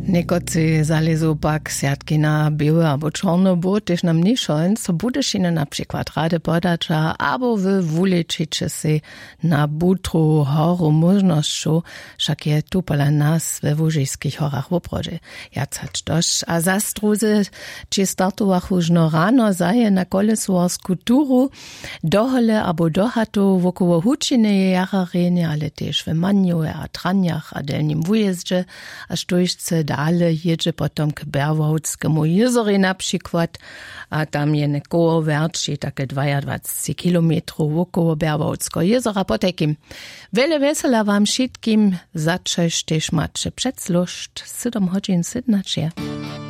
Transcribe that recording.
Niekocy zalezu pak siatki na białe albo czarno bór, też nam niszon, co budeš ine na przykład rady podacza, albo wy wuleczycie się na butru horu możnościu, wszak je tu pola nas we wóżyskich horach w obrodzie. Jacać dość, a zastruzy, czy startowach już no rano zaje na kolesuarsku turu, dohole albo dohatu wokoło hučiny je jararenie, ale też w Manju, a Tranjach, a delnim wujeździe, aż dojście dalej jedzie potom k Berwałckiemu jezory na przykład, a tam je nekoło werči, takie 22 kilometrów wokoło Berwałckiego jezora potekim. Wiele wesela wam wszystkim, zaczeć też macie przedslušt 7 godzin 17.